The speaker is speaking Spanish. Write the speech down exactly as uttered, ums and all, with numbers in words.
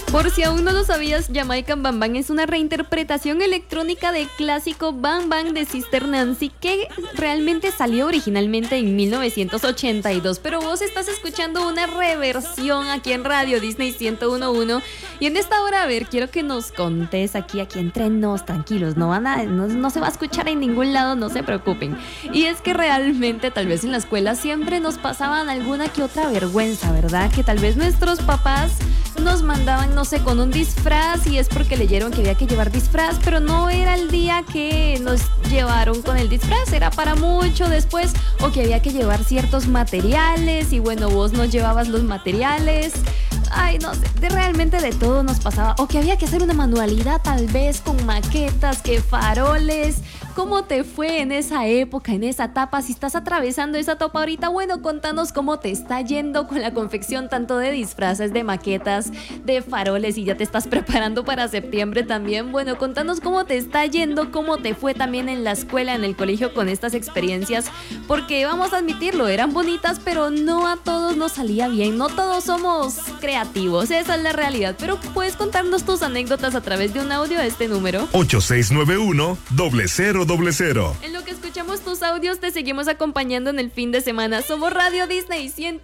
Por si aún no lo sabías, Jamaican Bam Bam es una reinterpretación electrónica del clásico Bam Bam de Sister Nancy, que realmente salió originalmente en mil novecientos ochenta y dos, pero vos estás escuchando una reversión aquí en Radio Disney ciento uno punto uno. Y en esta hora, a ver, quiero que nos contes aquí, aquí entre nos, tranquilos, no, van a, no, no se va a escuchar en ningún lado, no se preocupen. Y es que realmente tal vez en la escuela siempre nos pasaban alguna que otra vergüenza, ¿verdad? Que tal vez nuestros papás nos mandaban, no sé, con un disfraz, y es porque leyeron que había que llevar disfraz, pero no era el día que nos llevaron con el disfraz, era para mucho después, o que había que llevar ciertos materiales y bueno, vos no llevabas los materiales. Ay, no sé, de realmente de todo nos pasaba. O que había que hacer una manualidad tal vez con maquetas, que faroles. ¿Cómo te fue en esa época, en esa etapa? Si estás atravesando esa etapa ahorita, bueno, contanos cómo te está yendo con la confección tanto de disfraces, de maquetas, de faroles, y ya te estás preparando para septiembre también. Bueno, contanos cómo te está yendo, cómo te fue también en la escuela, en el colegio con estas experiencias, porque vamos a admitirlo, eran bonitas, pero no a todos nos salía bien, no todos somos creativos, esa es la realidad. Pero puedes contarnos tus anécdotas a través de un audio a este número ocho seis nueve uno, cero cero cero cero. En lo que escuchamos tus audios, te seguimos acompañando en el fin de semana. Somos Radio Disney cien.